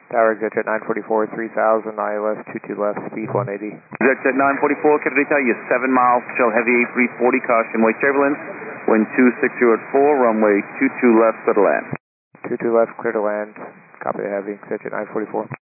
Tower exit 944, 3000, ILS 22 left, speed 180. Exit 944, Capital Detail, you're 7 miles, Shell Heavy 8340, caution wake turbulence, wind 260 at 4, runway 22 left, clear to land. 22 left, clear to land, copy the Heavy, exit 944.